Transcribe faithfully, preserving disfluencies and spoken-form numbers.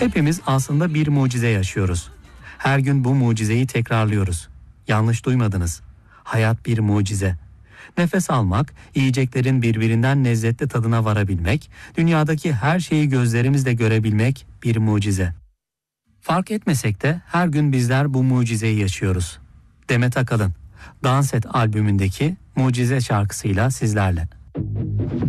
Hepimiz aslında bir mucize yaşıyoruz. Her gün bu mucizeyi tekrarlıyoruz. Yanlış duymadınız. Hayat bir mucize. Nefes almak, yiyeceklerin birbirinden lezzetli tadına varabilmek, dünyadaki her şeyi gözlerimizle görebilmek bir mucize. Fark etmesek de her gün bizler bu mucizeyi yaşıyoruz. Demet Akalın, Dans Et albümündeki Mucize şarkısıyla sizlerle.